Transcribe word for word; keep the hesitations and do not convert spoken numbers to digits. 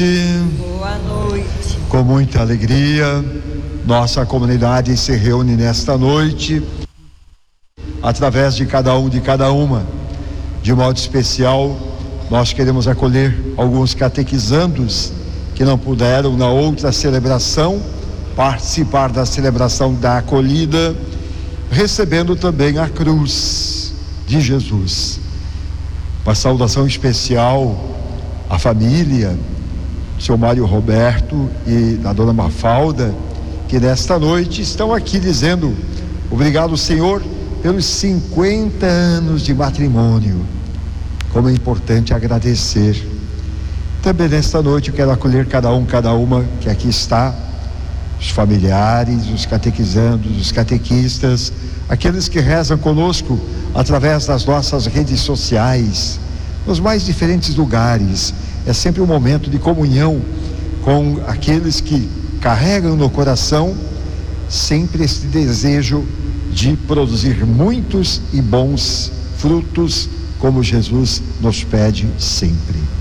Boa noite. Com muita alegria, nossa comunidade se reúne nesta noite, através de cada um, de cada uma. De modo especial, nós queremos acolher alguns catequizandos que não puderam, na outra celebração, participar da celebração da acolhida, recebendo também a cruz de Jesus. Uma saudação especial à família, seu Mário Roberto e da dona Mafalda, que nesta noite estão aqui dizendo: obrigado, Senhor, pelos cinquenta anos de matrimônio. Como é importante agradecer. Também nesta noite eu quero acolher cada um, cada uma que aqui está, os familiares, os catequizandos, os catequistas, aqueles que rezam conosco através das nossas redes sociais, nos mais diferentes lugares. É sempre um momento de comunhão com aqueles que carregam no coração sempre esse desejo de produzir muitos e bons frutos, como Jesus nos pede sempre.